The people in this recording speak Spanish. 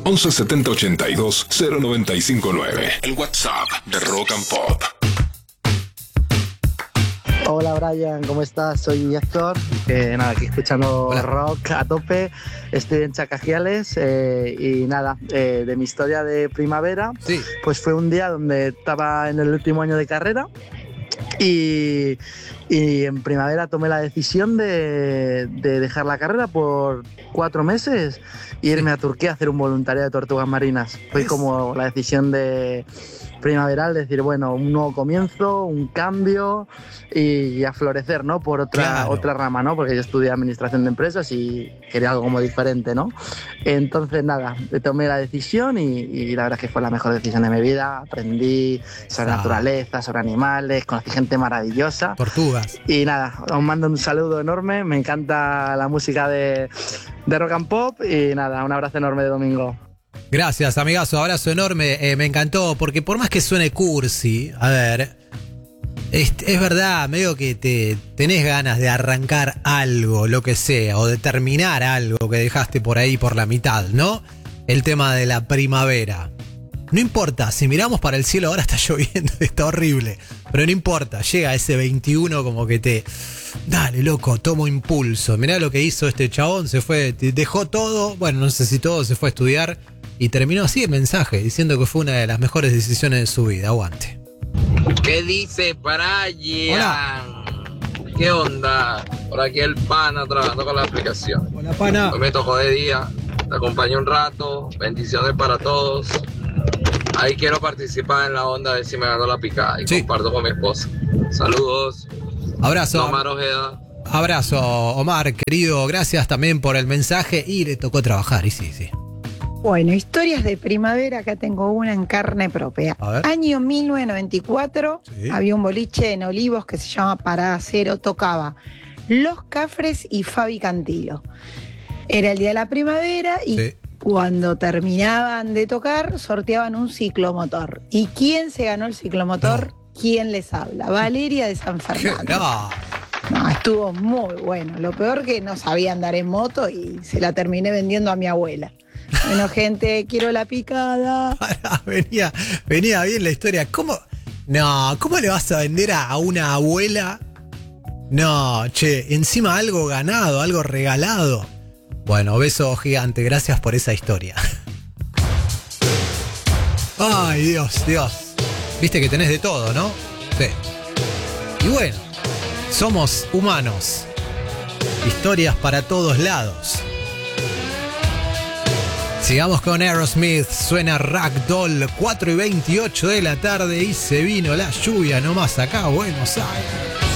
11 70 82 0959. El WhatsApp de Rock and Pop. Hola Brian, ¿cómo estás? Soy Héctor, nada, aquí escuchando rock a tope, estoy en Chacajiales y nada, de mi historia de primavera, Sí. Pues fue un día donde estaba en el último año de carrera y en primavera tomé la decisión de dejar la carrera por 4 meses e irme a Turquía a hacer un voluntariado de tortugas marinas. Fue como la decisión de primaveral, decir, bueno, un nuevo comienzo, un cambio y a florecer, ¿no? Por otra rama, ¿no? Porque yo estudié administración de empresas y quería algo como diferente, ¿no? Entonces, nada, tomé la decisión y la verdad es que fue la mejor decisión de mi vida. Aprendí sobre naturaleza, sobre animales, conocí gente maravillosa. Tortugas. Y nada, os mando un saludo enorme, me encanta la música de Rock and Pop y nada, un abrazo enorme de domingo. Gracias, amigazo, abrazo enorme, me encantó, porque por más que suene cursi, a ver, es verdad, medio que tenés ganas de arrancar algo, lo que sea, o de terminar algo que dejaste por ahí por la mitad, ¿no? El tema de la primavera. No importa, si miramos para el cielo ahora está lloviendo, está horrible, pero no importa, llega ese 21 como que dale loco, tomo impulso. Mirá lo que hizo este chabón, se fue, dejó todo, bueno, no sé si todo, se fue a estudiar y terminó así el mensaje, diciendo que fue una de las mejores decisiones de su vida. Aguante. ¿Qué dice Brian? Hola. ¿Qué onda? Por aquí el pana trabajando con la aplicación. Hola, pana. Hoy me tocó de día, te acompañé un rato, bendiciones para todos. Ahí quiero participar en la onda a ver si me gano la picada y comparto con mi esposa. Saludos. Abrazo. Omar Ojeda. Abrazo, Omar, querido. Gracias también por el mensaje y le tocó trabajar, y sí. Bueno, historias de primavera, acá tengo una en carne propia. Año 1994, había un boliche en Olivos que se llama Parada Cero, tocaba Los Cafres y Fabi Cantilo. Era el día de la primavera y cuando terminaban de tocar, sorteaban un ciclomotor. ¿Y quién se ganó el ciclomotor? ¿Quién les habla? Valeria de San Fernando. No, estuvo muy bueno. Lo peor que no sabía andar en moto y se la terminé vendiendo a mi abuela. Bueno, gente, quiero la picada. Venía bien la historia. ¿Cómo le vas a vender a una abuela? No, che, encima algo ganado, algo regalado. Bueno, beso gigante, gracias por esa historia. Ay, Dios. Viste que tenés de todo, ¿no? Sí. Y bueno, somos humanos. Historias para todos lados. Sigamos con Aerosmith, suena Ragdoll, 4:28 de la tarde y se vino la lluvia nomás acá a Buenos Aires.